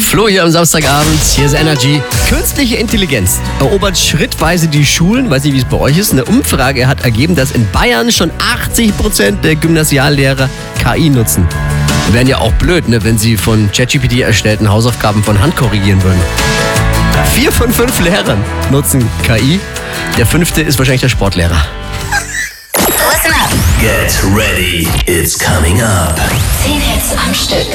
Flo hier am Samstagabend, hier ist Energy. Künstliche Intelligenz erobert schrittweise die Schulen. Weiß nicht, wie es bei euch ist. Eine Umfrage hat ergeben, dass in Bayern schon 80% der Gymnasiallehrer KI nutzen. Wären ja auch blöd, ne, wenn sie von ChatGPT erstellten Hausaufgaben von Hand korrigieren würden. 4 von 5 Lehrern nutzen KI. Der 5. ist wahrscheinlich der Sportlehrer. Listen up. Get ready, it's coming up. 10 Hits am Stück.